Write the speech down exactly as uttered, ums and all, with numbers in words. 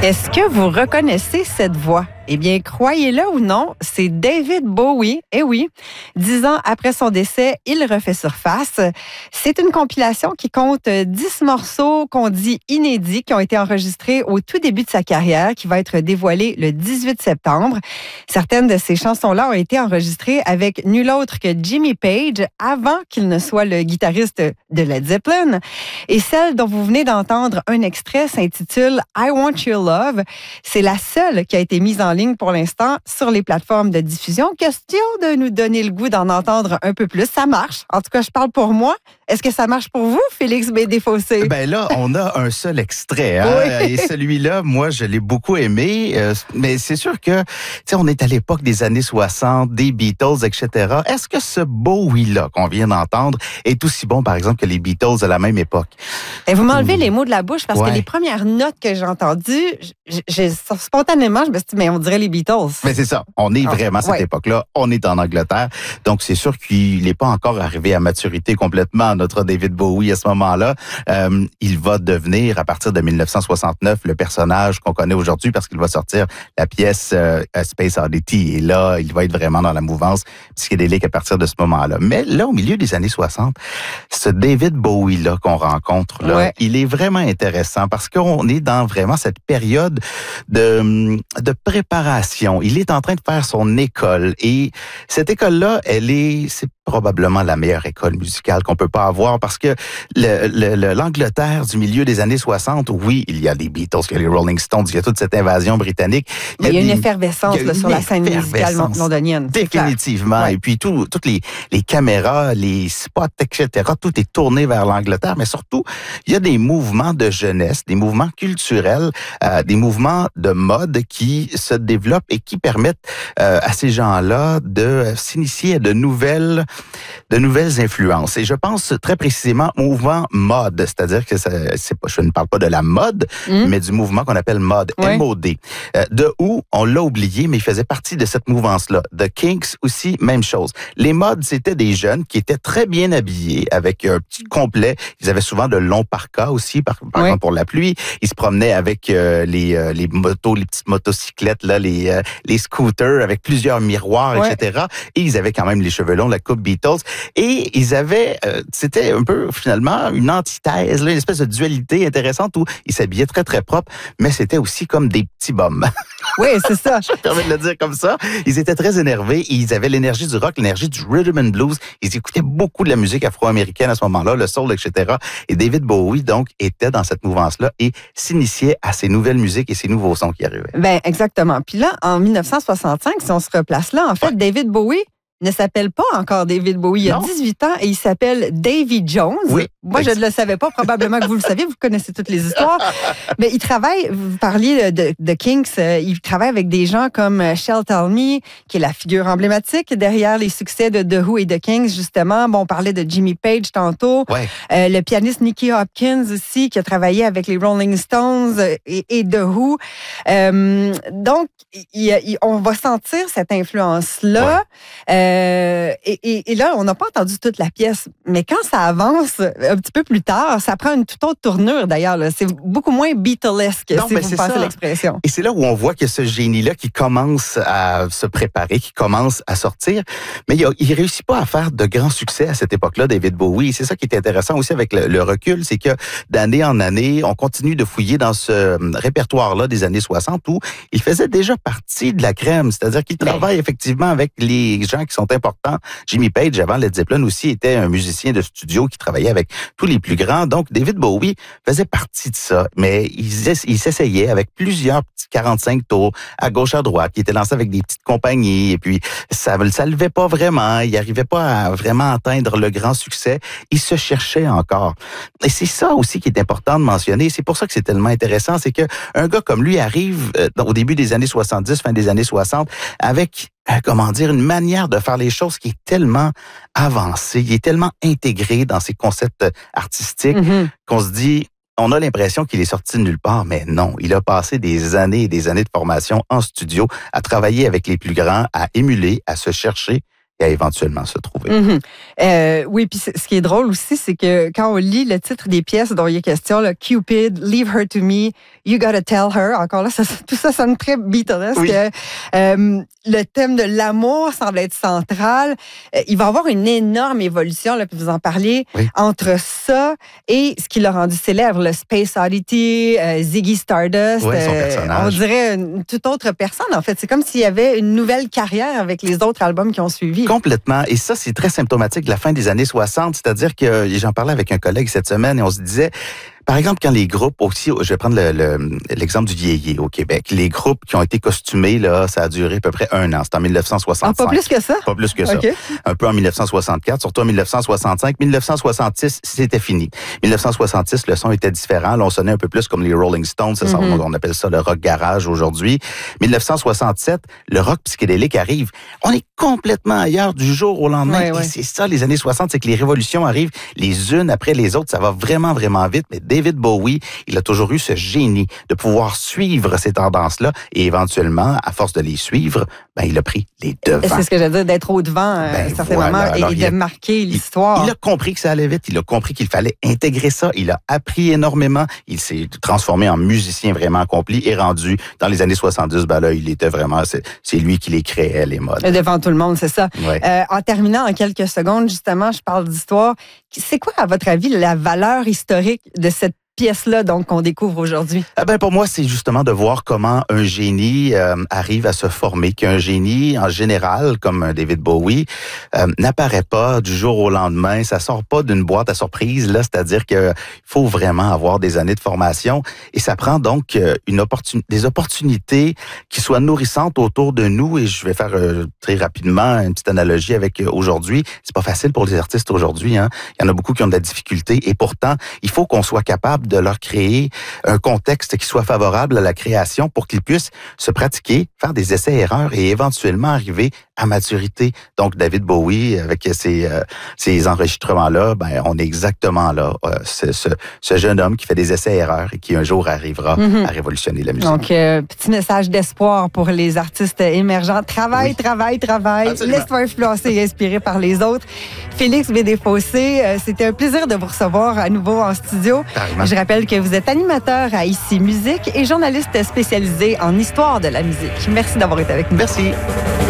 Est-ce que vous reconnaissez cette voix? Eh bien, croyez-le ou non, c'est David Bowie. Eh oui, dix ans après son décès, il refait surface. C'est une compilation qui compte dix morceaux qu'on dit inédits, qui ont été enregistrés au tout début de sa carrière, qui va être dévoilée le dix-huit septembre. Certaines de ces chansons-là ont été enregistrées avec nul autre que Jimmy Page, avant qu'il ne soit le guitariste de Led Zeppelin. Et celle dont vous venez d'entendre un extrait s'intitule I Want Your Love. C'est la seule qui a été mise en ligne pour l'instant sur les plateformes de diffusion. Question de nous donner le goût d'en entendre un peu plus. Ça marche. En tout cas, je parle pour moi. Est-ce que ça marche pour vous, Félix Bédé-Fossé? Ben là, on a un seul extrait. Hein? Oui. Et celui-là, moi, je l'ai beaucoup aimé. Euh, mais c'est sûr que, tu sais, on est à l'époque des années soixante, des Beatles, et cetera. Est-ce que ce Bowie-là qu'on vient d'entendre est aussi bon, par exemple, que les Beatles à la même époque? Et vous m'enlevez mmh. les mots de la bouche parce ouais. que les premières notes que j'ai entendues, j'ai, j'ai, spontanément, je me suis dit, mais on dirait les Beatles. Mais c'est ça. On est vraiment à cette ouais. époque-là. On est en Angleterre. Donc, c'est sûr qu'il n'est pas encore arrivé à maturité complètement, notre David Bowie, à ce moment-là. Euh, il va devenir, à partir de dix-neuf cent soixante-neuf, le personnage qu'on connaît aujourd'hui parce qu'il va sortir la pièce euh, Space Oddity. Et là, il va être vraiment dans la mouvance psychédélique à partir de ce moment-là. Mais là, au milieu des années soixante, ce David Bowie-là qu'on rencontre, là, ouais. il est vraiment intéressant parce qu'on est dans vraiment cette période de, de préparation. Il est en train de faire son école et cette école-là, elle est, c'est probablement la meilleure école musicale qu'on peut pas avoir parce que le, le, l'Angleterre du milieu des années soixante, oui, il y a les Beatles, il y a les Rolling Stones, il y a toute cette invasion britannique. Il y a, il y a des, une effervescence là, sur la scène musicale londonienne. Définitivement. Ouais. Et puis tout, toutes les, les caméras, les spots, et cetera, tout est tourné vers l'Angleterre, mais surtout, il y a des mouvements de jeunesse, des mouvements culturels, euh, des mouvements de mode qui se développent et qui permettent euh, à ces gens-là de s'initier à de nouvelles de nouvelles influences. Et je pense très précisément au mouvement mode, c'est-à-dire que ça, c'est pas, je ne parle pas de la mode, mmh. mais du mouvement qu'on appelle mode, ouais. M O D. Euh, de où, on l'a oublié, mais il faisait partie de cette mouvance-là. The Kinks aussi, même chose. Les modes, c'était des jeunes qui étaient très bien habillés, avec un petit complet. Ils avaient souvent de longs parkas aussi, par, par ouais. exemple pour la pluie. Ils se promenaient avec euh, les, euh, les motos, les petites motocyclettes, là, les, euh, les scooters avec plusieurs miroirs, ouais. et cetera. Et ils avaient quand même les cheveux longs, la coupe Beatles. Et ils avaient, euh, c'était un peu finalement une antithèse, là, une espèce de dualité intéressante où ils s'habillaient très très propre, mais c'était aussi comme des petits bums. Oui, c'est ça. Je me permets de le dire comme ça. Ils étaient très énervés et ils avaient l'énergie du rock, l'énergie du rhythm and blues. Ils écoutaient beaucoup de la musique afro-américaine à ce moment-là, le soul, et cetera. Et David Bowie, donc, était dans cette mouvance-là et s'initiait à ces nouvelles musiques et ces nouveaux sons qui arrivaient. Ben exactement. Puis là, en dix-neuf cent soixante-cinq, si on se replace là, en fait, ouais. David Bowie ne s'appelle pas encore David Bowie. Il a non. dix-huit ans et il s'appelle Davy Jones. Oui. Moi, je ne le savais pas. Probablement que vous le savez. Vous connaissez toutes les histoires. Mais il travaille, vous parliez de, de Kinks, euh, il travaille avec des gens comme Shel Talmy, qui est la figure emblématique derrière les succès de The Who et de Kinks, justement. Bon, on parlait de Jimmy Page tantôt. Ouais. Euh, le pianiste Nicky Hopkins aussi, qui a travaillé avec les Rolling Stones et, et The Who. Euh, donc, il, il, on va sentir cette influence-là. Ouais. Euh, Euh, et, et, et là, on n'a pas entendu toute la pièce, mais quand ça avance un petit peu plus tard, ça prend une toute autre tournure d'ailleurs. Là. C'est beaucoup moins Beatlesque, non, si vous passez l'expression. Et c'est là où on voit qu'il y a ce génie-là qui commence à se préparer, qui commence à sortir, mais il ne réussit pas à faire de grands succès à cette époque-là, David Bowie. Et c'est ça qui est intéressant aussi avec le, le recul, c'est que d'année en année, on continue de fouiller dans ce répertoire-là des années soixante où il faisait déjà partie de la crème, c'est-à-dire qu'il travaille effectivement avec les gens qui sont importants. Jimmy Page, avant Led Zeppelin aussi, était un musicien de studio qui travaillait avec tous les plus grands. Donc, David Bowie faisait partie de ça. Mais il, il s'essayait avec plusieurs petits quarante-cinq tours à gauche, à droite, qui étaient lancés avec des petites compagnies. Et puis, ça ne le levait pas vraiment. Il n'arrivait pas à vraiment atteindre le grand succès. Il se cherchait encore. Et c'est ça aussi qui est important de mentionner. C'est pour ça que c'est tellement intéressant. C'est qu'un gars comme lui arrive euh, au début des années soixante-dix, fin des années soixante, avec Euh, comment dire, une manière de faire les choses qui est tellement avancée, qui est tellement intégrée dans ses concepts artistiques mm-hmm. qu'on se dit, on a l'impression qu'il est sorti de nulle part, mais non. Il a passé des années et des années de formation en studio, à travailler avec les plus grands, à émuler, à se chercher qu'à éventuellement se trouver. Mm-hmm. Euh, oui, puis ce qui est drôle aussi, c'est que quand on lit le titre des pièces dont il est question, là, Cupid, Leave Her to Me, You Gotta Tell Her, encore là, ça, tout ça sonne très Beatlesque. Oui. Euh, le thème de l'amour semble être central. Euh, il va y avoir une énorme évolution, là, puis vous en parlez, oui. entre ça et ce qui l'a rendu célèbre, le Space Oddity, euh, Ziggy Stardust. Oui, son personnage. Euh, on dirait une toute autre personne, en fait. C'est comme s'il y avait une nouvelle carrière avec les autres albums qui ont suivi. Complètement. Et ça, c'est très symptomatique de la fin des années soixante. C'est-à-dire que j'en parlais avec un collègue cette semaine et on se disait... Par exemple, quand les groupes aussi, je vais prendre le, le, l'exemple du yéyé au Québec, les groupes qui ont été costumés, là, ça a duré à peu près un an. C'était en dix-neuf cent soixante-cinq. Ah, pas plus que ça? Pas plus que ça. Okay. Un peu en dix-neuf cent soixante-quatre, surtout en dix-neuf cent soixante-cinq. dix-neuf cent soixante-six, c'était fini. dix-neuf cent soixante-six, le son était différent. Là, on sonnait un peu plus comme les Rolling Stones. Ça, mm-hmm. On appelle ça le rock garage aujourd'hui. dix-neuf cent soixante-sept, le rock psychédélique arrive. On est complètement ailleurs du jour au lendemain. Ouais, ouais. Et c'est ça, les années soixante, c'est que les révolutions arrivent les unes après les autres. Ça va vraiment, vraiment vite. Mais David Bowie, il a toujours eu ce génie de pouvoir suivre ces tendances-là et éventuellement, à force de les suivre, ben, il a pris les devants. C'est ce que j'allais dire, d'être au devant, ben, certainement, voilà. et, et de a, marquer l'histoire. Il, il a compris que ça allait vite, il a compris qu'il fallait intégrer ça, il a appris énormément, il s'est transformé en musicien vraiment accompli et rendu dans les années soixante-dix, ben là, il était vraiment, c'est, c'est lui qui les créait, les modes. Devant tout le monde, c'est ça. Ouais. Euh, en terminant en quelques secondes, justement, je parle d'histoire. C'est quoi, à votre avis, la valeur historique de cette pièce-là, donc, qu'on découvre aujourd'hui? Eh ben, pour moi, c'est justement de voir comment un génie euh, arrive à se former, qu'un génie, en général, comme un David Bowie, euh, n'apparaît pas du jour au lendemain, ça sort pas d'une boîte à surprise, là, c'est-à-dire qu'il faut vraiment avoir des années de formation et ça prend donc une opportun- des opportunités qui soient nourrissantes autour de nous et je vais faire euh, très rapidement une petite analogie avec euh, aujourd'hui. C'est pas facile pour les artistes aujourd'hui, hein. Il y en a beaucoup qui ont de la difficulté et pourtant, il faut qu'on soit capable de leur créer un contexte qui soit favorable à la création pour qu'ils puissent se pratiquer, faire des essais-erreurs et éventuellement arriver à maturité. Donc, David Bowie, avec ces, euh, ces enregistrements-là, ben, on est exactement là. Euh, ce, ce, ce jeune homme qui fait des essais-erreurs et qui un jour arrivera mm-hmm. à révolutionner la musique. Donc, euh, petit message d'espoir pour les artistes émergents. Travail, oui. travail, travail. Laisse-toi influencer et inspirer par les autres. Félix Bédé-Fossé, euh, c'était un plaisir de vous recevoir à nouveau en studio. Carrément. Je rappelle que vous êtes animateur à Ici Musique et journaliste spécialisé en histoire de la musique. Merci d'avoir été avec nous. Merci.